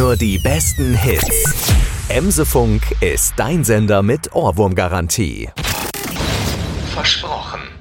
nur die besten Hits. Emse-Funk ist dein Sender mit Ohrwurmgarantie. Versprochen.